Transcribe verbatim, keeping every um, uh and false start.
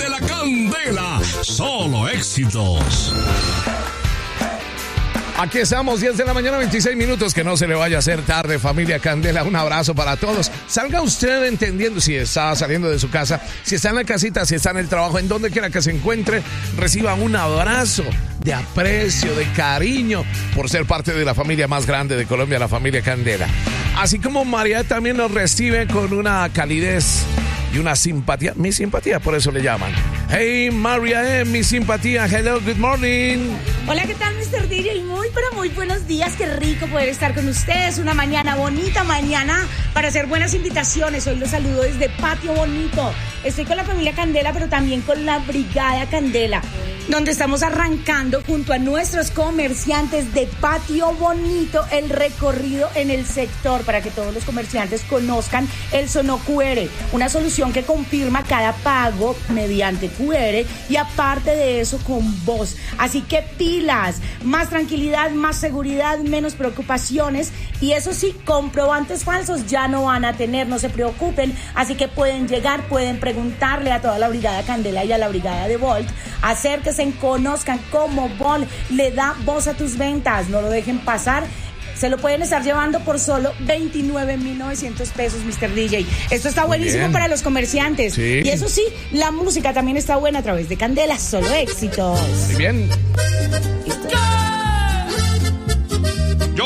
Prende la candela, solo éxitos. Aquí estamos, diez de la mañana, veintiséis minutos. Que no se le vaya a hacer tarde, familia Candela. Un abrazo para todos. Salga usted entendiendo si está saliendo de su casa, si está en la casita, si está en el trabajo, en donde quiera que se encuentre. Reciba un abrazo de aprecio, de cariño, por ser parte de la familia más grande de Colombia, la familia Candela. Así como María también nos recibe con una calidez y una simpatía. Mi simpatía, por eso le llaman. Hey, María, eh, mi simpatía. Hello, good morning. Hola, ¿qué tal, mister D J? Muy, pero muy buenos días. Qué rico poder estar con ustedes. Una mañana bonita, mañana para hacer buenas invitaciones. Hoy los saludo desde Patio Bonito. Estoy con la familia Candela, pero también con la Brigada Candela, donde estamos arrancando junto a nuestros comerciantes de Patio Bonito el recorrido en el sector para que todos los comerciantes conozcan el Sono Q R, una solución que confirma cada pago mediante Q R y aparte de eso con voz. Así que pilas, más tranquilidad, más seguridad, menos preocupaciones y eso sí, comprobantes falsos ya no van a tener, no se preocupen. Así que pueden llegar, pueden preguntarle a toda la Brigada Candela y a la Brigada de Volt, acérquense, conozcan cómo Volt le da voz a tus ventas, no lo dejen pasar. Se lo pueden estar llevando por solo veintinueve mil novecientos pesos, mister D J. Esto está buenísimo para los comerciantes. Sí. Y eso sí, la música también está buena a través de Candela, solo éxitos. Muy bien.